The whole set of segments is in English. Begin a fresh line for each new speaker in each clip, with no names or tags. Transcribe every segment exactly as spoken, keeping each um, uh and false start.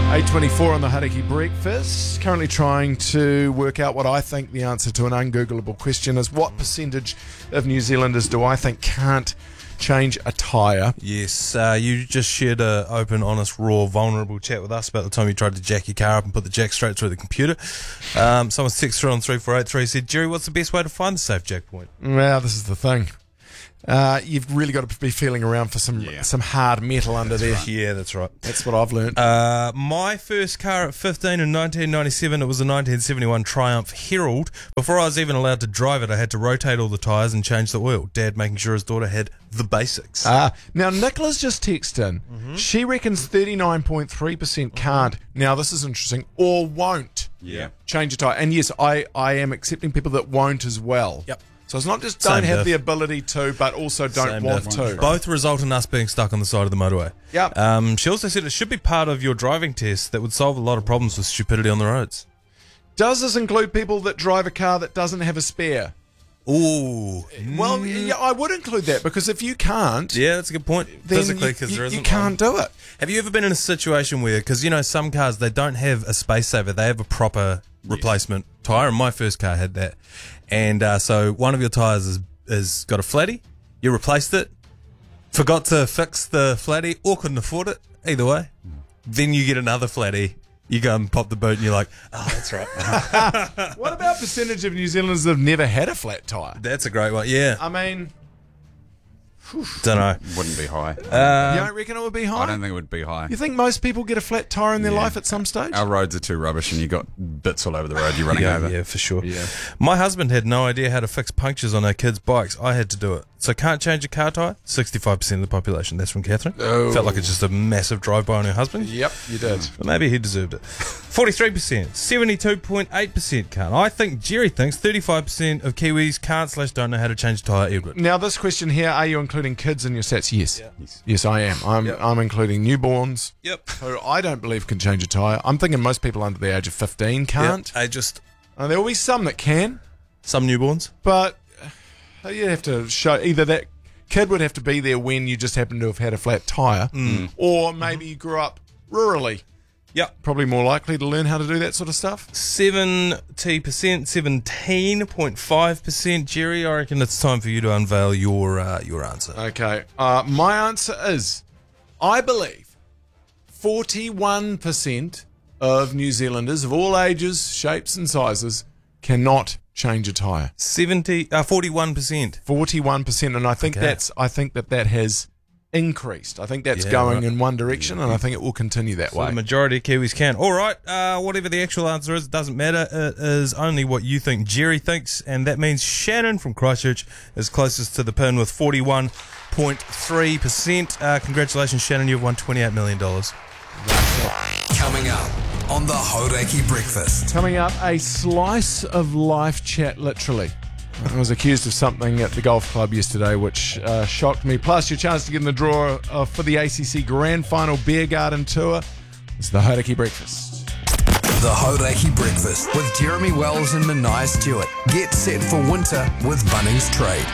eight twenty-four on the Hauraki Breakfast. Currently trying to work out what I think the answer to an ungoogleable question is. What percentage of New Zealanders do I think can't change a tyre?
Yes, uh, you just shared a open, honest, raw, vulnerable chat with us about the time you tried to jack your car up and put the jack straight through the computer. Um, someone's text through on three four eight three said, Jerry, what's the best way to find the safe jack point?
Well, this is the thing. Uh, you've really got to be feeling around for some
Yeah.
some hard metal under
That's
there.
right.
Yeah, that's right.
That's what I've learned.
Uh, my first car at fifteen in nineteen ninety-seven, it was a nineteen seventy-one Triumph Herald. Before I was even allowed to drive it, I had to rotate all the tyres and change the oil. Dad making sure his daughter had the basics.
Ah, now Nicola's just texted in. Mm-hmm. She reckons thirty-nine point three percent can't. Now this is interesting, or won't
Yeah.
change a tyre. And yes, I, I am accepting people that won't as well.
Yep.
So it's not just don't
Same
have
diff.
the ability to, but also don't
Same
want
diff.
to.
Both result in us being stuck on the side of the motorway.
Yep.
Um, she also said it should be part of your driving test that would solve a lot of problems with stupidity on the roads.
Does this include people that drive a car that doesn't have a spare?
Ooh.
Well, yeah, I would include that because if you can't,
Yeah, that's a good point.
then
Physically,
you,
because
you,
there isn't
you can't
one.
do it.
Have you ever been in a situation where, because, you know, some cars, they don't have a space saver, they have a proper replacement tyre, and my first car had that. And uh, so one of your tyres is, is got a flatty, you replaced it, forgot to fix the flatty, or couldn't afford it, either way. Then you get another flatty, you go and pop the boot, and you're like, oh, that's right.
What about percentage of New Zealanders that have never had a flat tyre?
That's a great one, yeah.
I mean,
Don't know.
Wouldn't be high.
you don't reckon it would be high?
I don't think it would be high.
You think most people get a flat tyre in their
Yeah.
life at some stage?
Our roads are too rubbish and you got bits all over the road you're running
Yeah,
over.
yeah, for sure.
Yeah.
My husband had no idea how to fix punctures on our kids' bikes. I had to do it. So can't change a car tyre? sixty-five percent of the population. That's from Catherine.
Oh.
Felt like it's just a massive drive-by on her husband.
Yep, you did.
But maybe he deserved it. forty-three percent. seventy-two point eight percent can't. I think Jerry thinks thirty-five percent of Kiwis can't slash don't know how to change a tyre, Edward.
Now, this question here, are you including kids in your stats? Yes.
Yeah.
Yes.
Yes, I am. I'm,
Yep.
I'm including newborns,
Yep.
who I don't believe can change a tyre. I'm thinking most people under the age of fifteen can't.
Yep. I just...
Uh, there will be some that can,
Some newborns.
but uh, you have to show either that kid would have to be there when you just happen to have had a flat tyre, or maybe you grew up rurally.
Yep.
Probably more likely to learn how to do that sort of stuff.
seventy percent, seventeen point five percent. Jerry, I reckon it's time for you to unveil your uh, your answer.
Okay. Uh, my answer is, I believe forty-one percent of New Zealanders of all ages, shapes and sizes cannot change a tyre.
seventy, uh, forty-one percent.
forty-one percent, and I think
Okay.
that's I think that that has increased. I think that's
Yeah,
going
right.
in one direction, and I think it will continue that
So
way.
the majority of Kiwis can. All right, uh, whatever the actual answer is, it doesn't matter. It is only what you think Jerry thinks, and that means Shannon from Christchurch is closest to the pin with forty-one point three percent. Uh, congratulations, Shannon, you've won twenty-eight million dollars.
Coming up on the Hauraki Breakfast.
Coming up, a slice of life chat, literally. I was accused of something at the golf club yesterday, which uh, shocked me. Plus, your chance to get in the draw uh, for the A C C Grand Final Beer Garden Tour. It's the Hauraki Breakfast.
The Hauraki Breakfast with Jeremy Wells and Mania Stewart. Get set for winter with Bunnings Trade.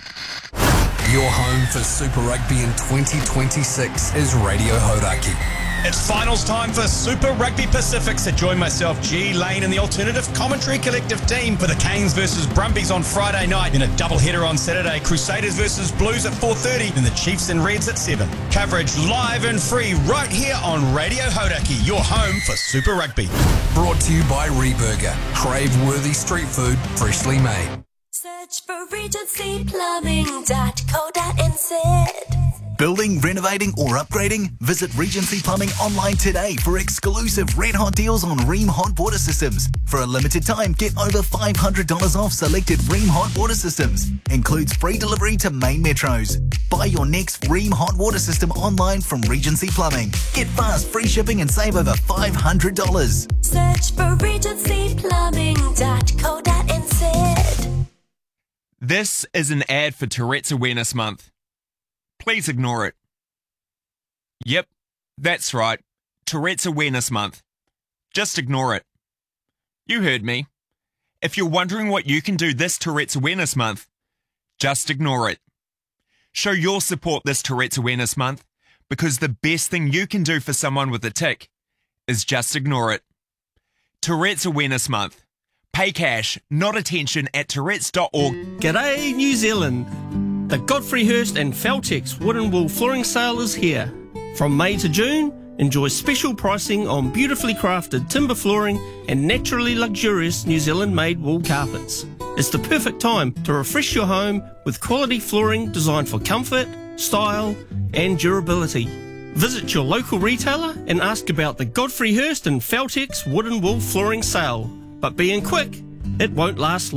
Your home for Super Rugby in twenty twenty-six is Radio Hauraki.
It's finals time for Super Rugby Pacific, so join myself, G Lane, and the Alternative Commentary Collective team for the Canes versus Brumbies on Friday night. In a doubleheader on Saturday, Crusaders versus Blues at four thirty, and the Chiefs and Reds at seven. Coverage live and free right here on Radio Hauraki, your home for Super Rugby.
Brought to you by Reburger. Crave-worthy street food, freshly made.
Search for regency plumbing dot co dot n z.
Building, renovating or upgrading? Visit Regency Plumbing online today for exclusive red hot deals on Rheem hot water systems. For a limited time, get over five hundred dollars off selected Rheem hot water systems. Includes free delivery to main metros. Buy your next Rheem hot water system online from Regency Plumbing. Get fast, free shipping and save over five hundred dollars.
Search for regency plumbing dot co dot n z.
This is an ad for Tourette's Awareness Month. Please ignore it. Yep, that's right. Tourette's Awareness Month. Just ignore it. You heard me. If you're wondering what you can do this Tourette's Awareness Month, just ignore it. Show your support this Tourette's Awareness Month because the best thing you can do for someone with a tic is just ignore it. Tourette's Awareness Month. Pay cash, not attention at tourettes dot org.
G'day New Zealand! The Godfrey Hirst and Feltex Wooden Wool Flooring Sale is here. From May to June, enjoy special pricing on beautifully crafted timber flooring and naturally luxurious New Zealand-made wool carpets. It's the perfect time to refresh your home with quality flooring designed for comfort, style and durability. Visit your local retailer and ask about the Godfrey Hirst and Feltex Wooden Wool Flooring Sale. But being quick, it won't last long.